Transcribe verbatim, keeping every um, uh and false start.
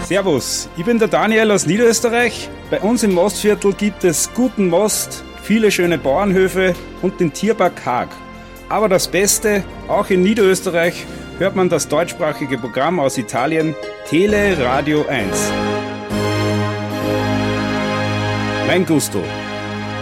Servus, ich bin der Daniel aus Niederösterreich. Bei uns im Mostviertel gibt es guten Most, viele schöne Bauernhöfe und den Tierpark Haag. Aber das Beste, auch in Niederösterreich hört man das deutschsprachige Programm aus Italien Tele Radio eins. Mein Gusto.